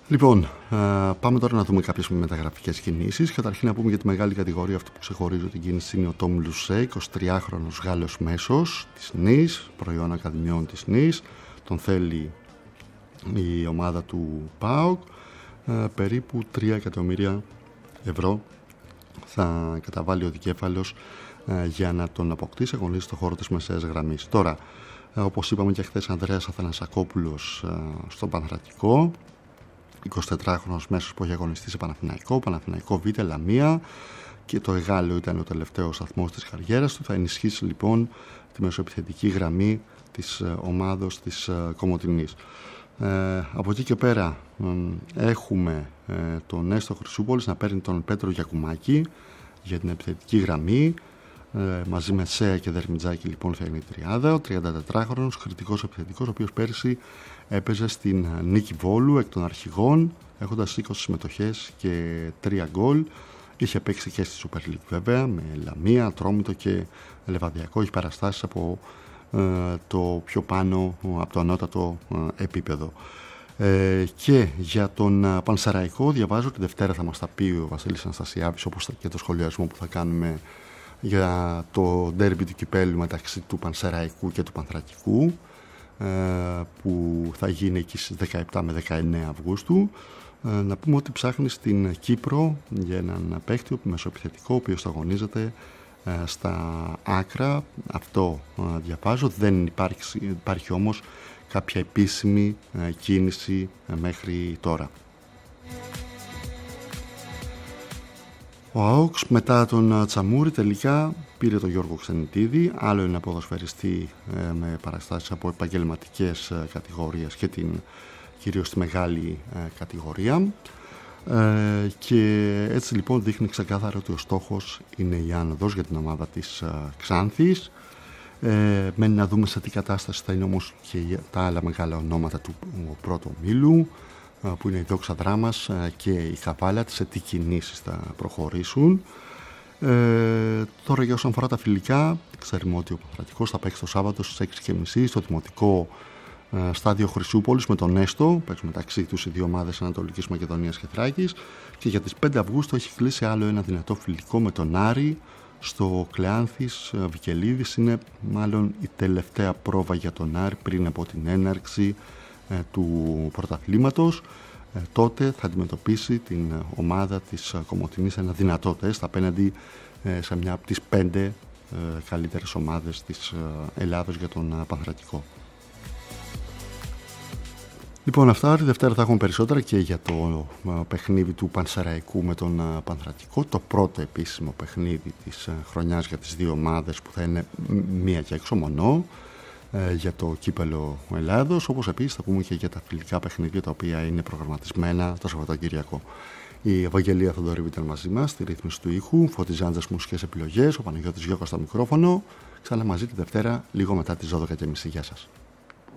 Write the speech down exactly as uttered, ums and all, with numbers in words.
Λοιπόν, πάμε τώρα να δούμε κάποιες μεταγραφικές κινήσεις. Καταρχήν να πούμε για τη μεγάλη κατηγορία, αυτό που ξεχωρίζει την κίνηση είναι ο Τόμ Λουσέ, εικοσιτριάχρονος Γάλλος μέσος της Νις, προϊόν ακαδημιών της Νις. Τον θέλει η ομάδα του ΠΑΟΚ. Περίπου τρία εκατομμύρια ευρώ θα καταβάλει ο δικέφαλος για να τον αποκτήσει, αγωνίζει στον χώρο της μεσαίας γραμμής. Τώρα, όπως είπαμε και χθες, Ανδρέας Αθανασακόπουλος στον Πανθρακικό, εικοσιτετράχρονος μέσος που έχει αγωνιστεί σε Παναθηναϊκό, Παναθηναϊκό Β, Λαμία, και το Εγάλεο ήταν ο τελευταίος σταθμός της καριέρας του. Θα ενισχύσει λοιπόν τη μεσοεπιθετική γραμμή της ομάδος της Κομοτηνής. Ε, από εκεί και πέρα ε, έχουμε ε, τον Νέστο Χρυσούπολης να παίρνει τον Πέτρο Γιακουμάκη για την επιθετική γραμμή. Ε, μαζί με Σέα και Δερμιτζάκη λοιπόν θα είναι η τριάδα. Ο τριαντατετράχρονος κριτικός επιθετικός, ο οποίος πέρσι έπαιζε στην Νίκη Βόλου εκ των αρχηγών, έχοντας είκοσι συμμετοχές και τρία γκολ. Είχε παίξει και στη Super League βέβαια, με Λαμία, Ατρόμητο και Λεβαδιακό. Έχει παραστάσεις από ε, το πιο πάνω, από το ανώτατο ε, επίπεδο. Ε, και για τον uh, Πανσεραϊκό διαβάζω, τη Δευτέρα θα μας τα πει ο Βασίλης Αναστασιάδης, όπως και το σχολιασμό που θα κάνουμε για το ντέρμπι του κυπέλλου μεταξύ του Πανσεραϊκού και του Πανθρακικού, ε, που θα γίνει εκεί στις δεκαεπτά με δεκαεννέα Αυγούστου. Ε, να πούμε ότι ψάχνει στην Κύπρο για έναν παίχτη μεσοεπιθετικό, ο οποίος θα αγωνίζεται ε, στα άκρα. Αυτό ε, διαβάζω. Δεν υπάρχει, υπάρχει όμως κάποια επίσημη ε, κίνηση ε, μέχρι τώρα. Ο ΑΟΚΣ μετά τον Τσαμούρη τελικά πήρε τον Γιώργο Ξενιτίδη, άλλο ένα ποδοσφαιριστή ε, με παραστάσεις από επαγγελματικές ε, κατηγορίες και την, κυρίως τη μεγάλη ε, κατηγορία, ε, και έτσι λοιπόν δείχνει ξεκάθαρα ότι ο στόχος είναι η άνοδος για την ομάδα της ε, Ξάνθης. Ε, μένει να δούμε σε τι κατάσταση θα είναι όμως και τα άλλα μεγάλα ονόματα του πρώτου ομίλου, που είναι η Δόξα Δράμας και η Χαβάλα, σε τι κινήσεις θα προχωρήσουν. Ε, τώρα για όσον αφορά τα φιλικά, ξέρουμε ότι ο Πανθρακικός θα παίξει το Σάββατο στις έξι και μισή στο δημοτικό ε, στάδιο Χρυσούπολης με τον Νέστο. Παίξουν μεταξύ τους οι δύο ομάδες Ανατολικής Μακεδονίας και Θράκης, και για τις πέντε Αυγούστου έχει κλείσει άλλο ένα δυνατό φιλικό με τον Άρη στο Κλεάνθης Βικελίδης. Είναι μάλλον η τελευταία πρόβα για τον Άρη πριν από την έναρξη ε, του πρωταθλήματος. Ε, τότε θα αντιμετωπίσει την ομάδα της Κομοτηνής ένα δυνατό τεστ απέναντι ε, σε μια από τις πέντε ε, καλύτερες ομάδες της ε, Ελλάδος για τον ε, Πανθρακικό. Λοιπόν, αυτά τη Δευτέρα θα έχουμε περισσότερα και για το ε, παιχνίδι του Πανσεραϊκού με τον ε, Πανθρακικό, το πρώτο επίσημο παιχνίδι της ε, χρονιάς για τις δύο ομάδες, που θα είναι μία και έξω μονό ε, για το κύπελλο Ελλάδος, όπως επίσης θα πούμε και για τα φιλικά παιχνίδια τα οποία είναι προγραμματισμένα το Σαββατοκύριακο. Η Ευαγγελία Θοδωρήβη ήταν μαζί μας στη ρύθμιση του ήχου, Φωτιζάντζας μουσικές επιλογές, ο Παναγιώτης Γιώκας στο μικρόφωνο. Ξανά μαζί τη Δευτέρα λίγο μετά τις δώδεκα και μισή. Γεια σας.